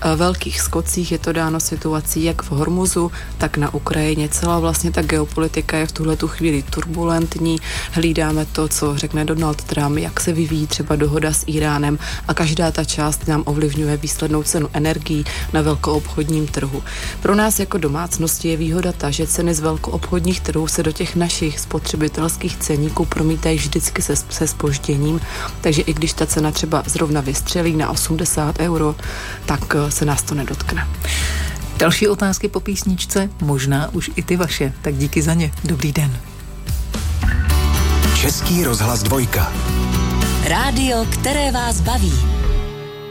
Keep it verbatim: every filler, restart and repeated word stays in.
velkých skocích. Je to dáno situací jak v Hormuzu, tak na Ukrajině. Celá vlastně ta geopolitika je v tuhletu chvíli turbulentní. Hlídáme to, co řekne Donald Trump, jak se vyvíjí třeba dohoda s Iránem a každá ta část nám ovlivňuje výslednou cenu energií na velkoobchodním trhu. Pro nás jako domácnosti je výhoda ta, že ceny z velkoobchodních trhů se do těch našich spotřebitelských ceníků promítají vždycky se, se zpožděním, takže i když ta cena třeba zrovna vystřelí na osmdesát euro, tak se nás to nedotkne. Další otázky po písničce, možná už i ty vaše, tak díky za ně. Dobrý den. Český rozhlas dvojka. Rádio, které vás baví.